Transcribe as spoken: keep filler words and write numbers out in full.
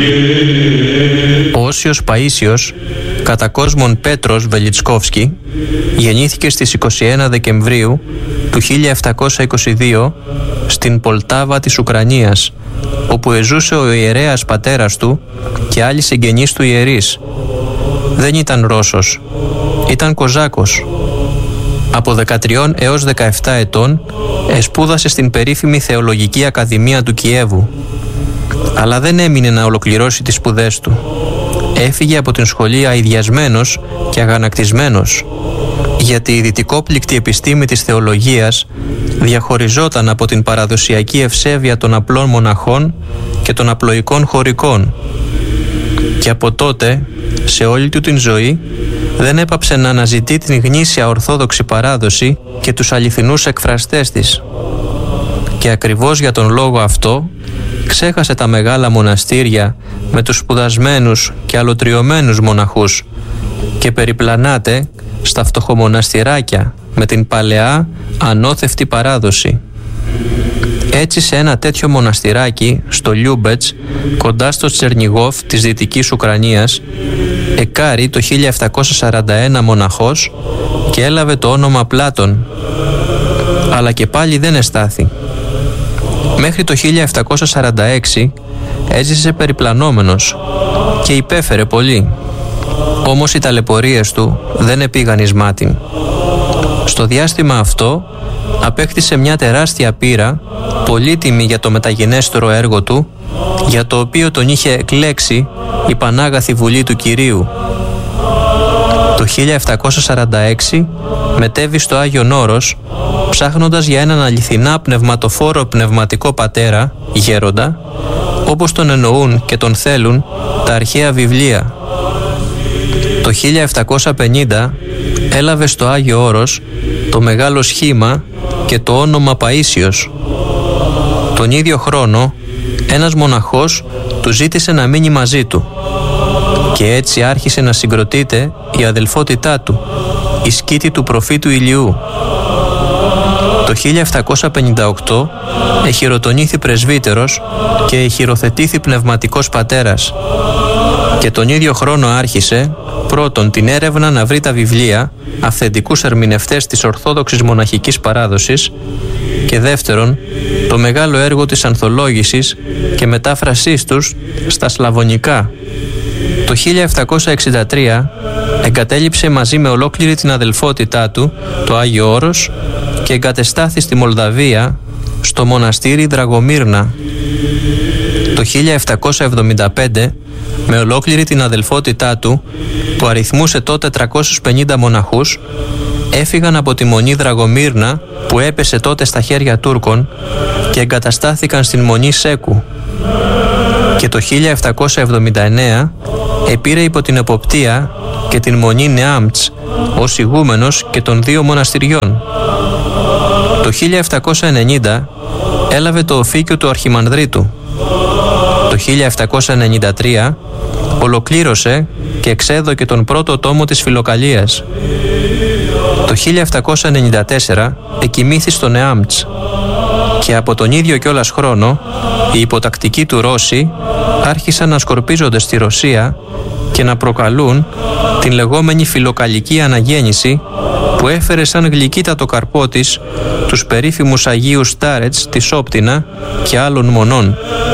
Ο Όσιος Παΐσιος, κατά κόσμον Πέτρος Βελιτσκόφσκι, γεννήθηκε στις είκοσι ένα Δεκεμβρίου του χίλια επτακόσια είκοσι δύο στην Πολτάβα της Ουκρανίας, όπου εζούσε ο ιερέας πατέρας του και άλλοι συγγενείς του ιερείς. Δεν ήταν Ρώσος, ήταν Κοζάκος. Από δεκατρία έως δεκαεπτά ετών εσπούδασε στην περίφημη Θεολογική Ακαδημία του Κιέβου, αλλά δεν έμεινε να ολοκληρώσει τις σπουδές του. Έφυγε από την σχολή αηδιασμένος και αγανακτισμένος, γιατί η δυτικόπληκτη επιστήμη της θεολογίας διαχωριζόταν από την παραδοσιακή ευσέβεια των απλών μοναχών και των απλοϊκών χωρικών. Και από τότε, σε όλη του την ζωή, δεν έπαψε να αναζητεί την γνήσια ορθόδοξη παράδοση και τους αληθινούς εκφραστές της. Και ακριβώς για τον λόγο αυτό ξέχασε τα μεγάλα μοναστήρια με τους σπουδασμένους και αλωτριωμένους μοναχούς και περιπλανάται στα φτωχομοναστηράκια με την παλαιά ανώθευτη παράδοση. Έτσι, σε ένα τέτοιο μοναστηράκι στο Λιούμπετς, κοντά στο Τσερνιγόφ της Δυτικής Ουκρανίας, εκάρει το χίλια επτακόσια σαράντα ένα μοναχός και έλαβε το όνομα Πλάτων, αλλά και πάλι δεν εστάθη. Μέχρι το χίλια επτακόσια σαράντα έξι έζησε περιπλανόμενος και υπέφερε πολύ. Όμως οι ταλαιπωρίες του δεν επήγαν εις μάτιν. Στο διάστημα αυτό απέκτησε μια τεράστια πείρα, πολύτιμη για το μεταγενέστερο έργο του, για το οποίο τον είχε εκλέξει η Πανάγαθη Βουλή του Κυρίου. Το χίλια επτακόσια σαράντα έξι μετέβη στο Άγιον Όρος, ψάχνοντας για έναν αληθινά πνευματοφόρο πνευματικό πατέρα, γέροντα, όπως τον εννοούν και τον θέλουν τα αρχαία βιβλία. Το χίλια επτακόσια πενήντα έλαβε στο Άγιο Όρος το μεγάλο σχήμα και το όνομα Παΐσιος. Τον ίδιο χρόνο ένας μοναχός του ζήτησε να μείνει μαζί του και έτσι άρχισε να συγκροτείται η αδελφότητά του, η σκήτη του προφήτου Ηλιού. Το χίλια επτακόσια πενήντα οκτώ εχειροτονήθη πρεσβύτερος και εχειροθετήθη πνευματικός πατέρας και τον ίδιο χρόνο άρχισε πρώτον την έρευνα να βρει τα βιβλία, αυθεντικούς ερμηνευτές της Ορθόδοξης Μοναχικής Παράδοσης, και δεύτερον το μεγάλο έργο της ανθολόγησης και μετάφρασής τους στα σλαβωνικά. Το χίλια επτακόσια εξήντα τρία εγκατέλειψε μαζί με ολόκληρη την αδελφότητά του το Άγιο Όρος και εγκατεστάθη στη Μολδαβία στο μοναστήρι Δραγομύρνα. Το χίλια επτακόσια εβδομήντα πέντε με ολόκληρη την αδελφότητά του, που αριθμούσε τότε τριακόσιους πενήντα μοναχούς, έφυγαν από τη Μονή Δραγομύρνα που έπεσε τότε στα χέρια Τούρκων και εγκαταστάθηκαν στην Μονή Σέκου. Και το χίλια επτακόσια εβδομήντα εννέα επήρε υπό την εποπτεία και την Μονή Νεάμτς ως ηγούμενος και των δύο μοναστηριών. Το χίλια επτακόσια ενενήντα έλαβε το οφίκιο του Αρχιμανδρίτου. Το χίλια επτακόσια ενενήντα τρία ολοκλήρωσε και εξέδωκε τον πρώτο τόμο της Φιλοκαλίας. Το χίλια επτακόσια ενενήντα τέσσερα εκοιμήθη στο Νεάμτς και από τον ίδιο κιόλας χρόνο οι υποτακτικοί του Ρώσοι άρχισαν να σκορπίζονται στη Ρωσία και να προκαλούν την λεγόμενη φιλοκαλική αναγέννηση που έφερε σαν γλυκύτατο καρπό της τους περίφημους Αγίους Στάρετς της Όπτινα και άλλων μονών.